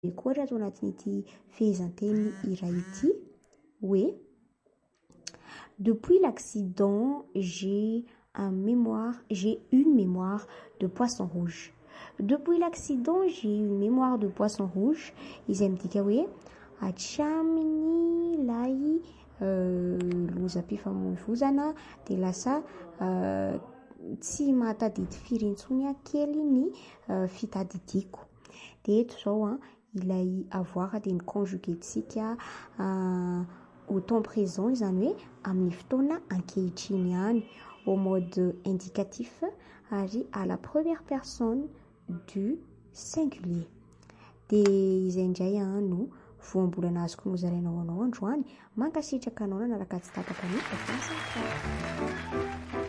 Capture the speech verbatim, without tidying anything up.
Koatra ato anatin'ity fehezanteny iray ity hoe depuis l'accident j'ai un mémoire j'ai une mémoire de poisson rouge. Depuis l'accident j'ai une mémoire de poisson rouge. Izay midika hoe hatramin'ny ilay lozam-pifamoivoizana de lasa uh, tsy mahatadidy firy intsony kely ny uh, fitadidiko. De eto zao a ilay avoir de niconjuguentsika uh, au temps présent izany hoe amin'ny fotoana ankehitriny ihany au mode indicatif ary à la première personne du singulier. De izay indray no voambolana azoko nozarainao anao androany mankasitraka anao nanaraka tsy tapaka ny